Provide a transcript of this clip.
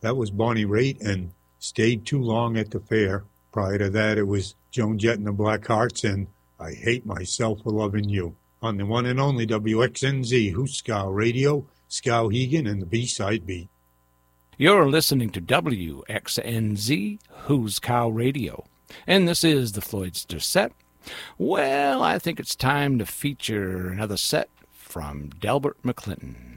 That was Bonnie Raitt and Stayed Too Long at the Fair. Prior to that, it was Joan Jett and the Blackhearts and I Hate Myself for Loving You. On the one and only WXNZ, Hooskow Radio, Skowhegan and the B-Side Beat. You're listening to WXNZ, Hooskow Radio, and this is the Floydster set. Well, I think it's time to feature another set from Delbert McClinton.